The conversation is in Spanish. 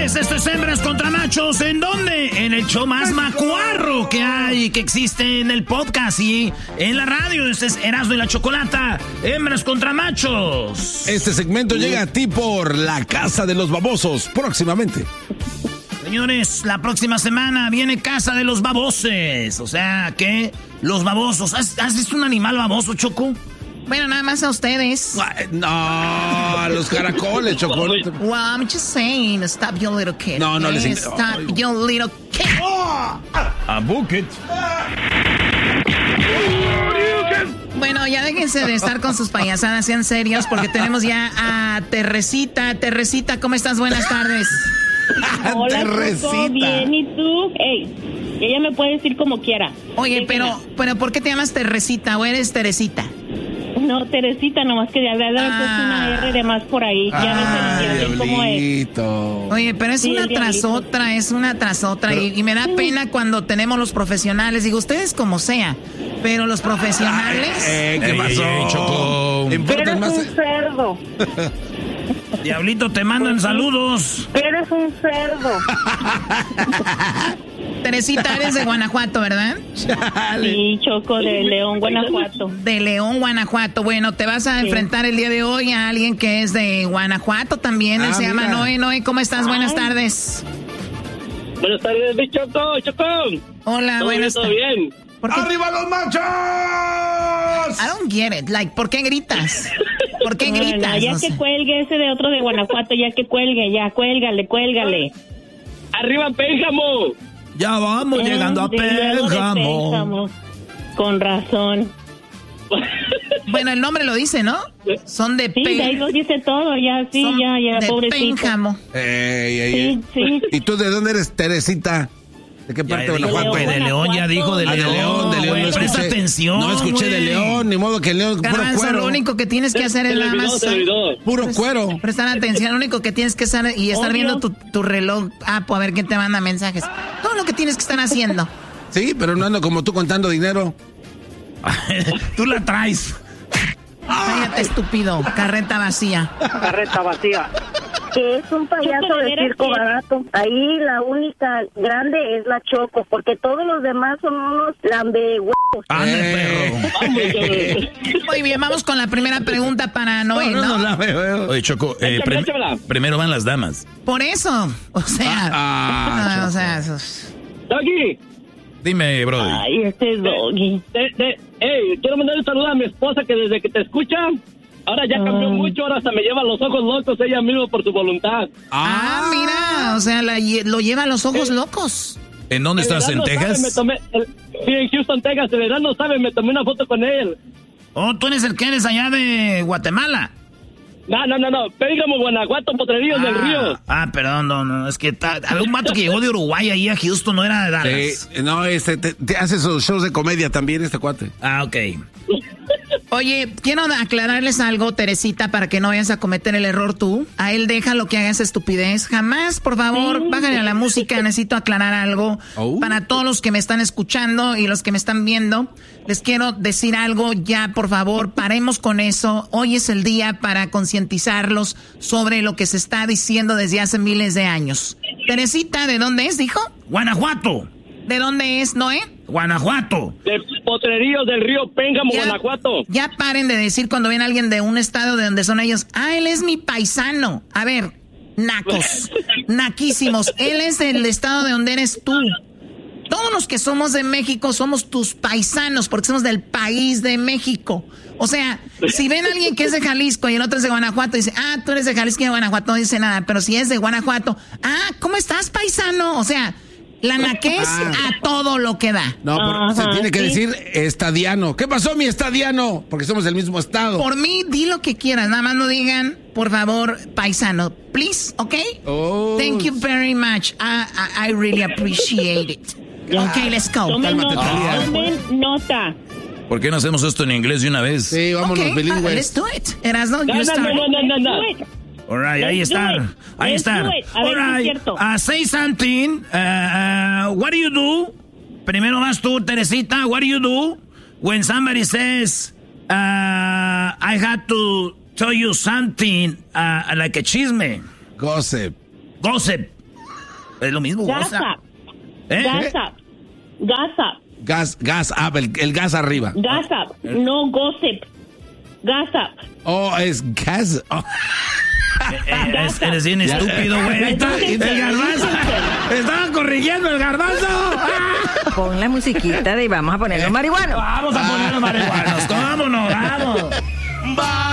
señores, esto es Hembras contra Machos. ¿En dónde? En el show más macuarro que hay, que existe en el podcast y en la radio. Este es Erasmo y la Chocolata. Hembras contra Machos. Este segmento llega a ti por La Casa de los Babosos, próximamente. Señores, la próxima semana viene Casa de los Baboses. O sea, que los babosos. ¿Has visto un animal baboso, Choco? Bueno, nada más a ustedes. No, los caracoles, Choco. Well, I'm just saying, stop your little kid. No, no les Stop your little kid. A bucket. Bueno, ya déjense de estar con sus payasadas, sean serios, porque tenemos ya a Teresita. Teresita, ¿cómo estás? Buenas tardes. Hola, Choco, bien, ¿y tú? Ey, ella me puede decir como quiera. Oye, pero ¿por qué te llamas Teresita o eres Teresita? No, Teresita, nomás que ya había puesto una R de más por ahí. Ya ves cómo es. Oye, pero es una tras otra, y me da pena cuando tenemos los profesionales. Digo, ustedes como sea, pero los profesionales... ¿Qué pasó, Choco? Eres un cerdo. Diablito, te mandan saludos. Eres un cerdo. Teresita, eres de Guanajuato, ¿verdad? Sí, Choco, de León, Guanajuato. De León, Guanajuato. Bueno, te vas a enfrentar el día de hoy a alguien que es de Guanajuato también. Él se llama Noé. Noé, ¿cómo estás? Buenas tardes. Buenas tardes, mi Choco. Hola, buenas tardes. ¿Todo bien? ¡Arriba los machos! I don't get it. Like, ¿por qué gritas? ¿Por qué gritas? No, ya que cuelgue ese de otro de Guanajuato, ya que cuelgue, ya, cuélgale. ¡Arriba, Pénjamo! Ya vamos llegando a Pénjamo. Con razón. Bueno, el nombre lo dice, ¿no? Son de Sí, de ahí lo dice todo, ya, sí, ya, de pobrecito. Pénjamo. Sí. ¿Y tú de dónde eres, Teresita? ¿De qué parte de Guanajuato? De León, ya dijo de León. De León, no presta escuché. atención. No escuché de León, ni modo que León, puro Garbanzo, cuero. lo único que tienes que hacer es nada más Puro cuero. prestar atención. Lo único que tienes que hacer y estar viendo tu reloj app a ver quién te manda mensajes. Todo lo que tienes que estar haciendo. Sí, pero no ando como tú contando dinero. Tú la traes. Cállate, estúpido. Carreta vacía. Que es un payaso de circo barato. Ahí la única grande es la Choco, porque todos los demás son unos lambehuevos. Muy bien, vamos con la primera pregunta para Noé, ¿no? Oye, Choco, primero van las damas. Por eso, o sea, Doggy. Dime, brody. Ay, este Doggy. Quiero mandar un saludo a mi esposa que desde que te escucha, ahora ya cambió mucho, ahora hasta me lleva los ojos locos ella misma por su voluntad. Mira, o sea, lo lleva a los ojos locos. ¿En dónde estás? ¿En Texas? Sí, en Houston, Texas. El verano, ¿sabe? Me tomé una foto con él. Oh, tú eres el que eres allá de Guatemala. No. Pénjamo, Guanajuato, Potrerillos del Río. Perdón, no. Es que había un vato que llegó de Uruguay ahí a Houston, no era de Dallas. Sí, no, te hace sus shows de comedia también, este cuate. Ok. Oye, quiero aclararles algo, Teresita, para que no vayas a cometer el error tú. A él déjalo que haga esa estupidez. Jamás, por favor, bájale a la música. Necesito aclarar algo. Para todos los que me están escuchando y los que me están viendo, les quiero decir algo ya, por favor, paremos con eso. Hoy es el día para concientizarlos sobre lo que se está diciendo desde hace miles de años. Teresita, ¿de dónde es, dijo? Guanajuato. ¿De dónde es, Noé? Guanajuato. De Potrerillos del Río, Pénjamo, Guanajuato. Ya paren de decir cuando ven a alguien de un estado de donde son ellos, él es mi paisano. A ver, nacos, naquísimos. Él es del estado de donde eres tú. Todos los que somos de México somos tus paisanos porque somos del país de México. O sea, si ven a alguien que es de Jalisco y el otro es de Guanajuato, dice, tú eres de Jalisco y de Guanajuato, no dice nada. Pero si es de Guanajuato, ¿cómo estás, paisano? O sea, la naquez a todo lo que da. No, se tiene que decir estadiano. ¿Qué pasó, mi estadiano? Porque somos del mismo estado. Por mí, di lo que quieras. Nada más no digan, por favor, paisano. Please, ¿ok? Thank you very much. I really appreciate it. Ok, let's go. Tomen nota. ¿Por qué no hacemos esto en inglés de una vez? Sí, vámonos bilingües. Let's do it. Erasno, No. All right, ahí están. All right, say something. What do you do? Primero vas tú, Teresita. What do you do when somebody says, I had to tell you something like a chisme? Gossip. Es lo mismo, Gossip. Gas, el gas arriba. Gossip, no gossip. Gossip. Oh, es gas. Oh. Eres bien estúpido, güey. El garbanzo. Estaba corrigiendo el garbanzo. Pon la musiquita de vamos a ponernos marihuanos. Vamos a ponernos marihuanos. Vámonos, vamos.